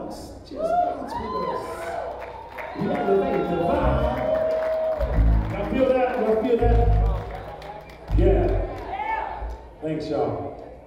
dance. Just dance with us. We elevate the vibe. Y'all feel that? Y'all feel that? Yeah. Thanks, y'all.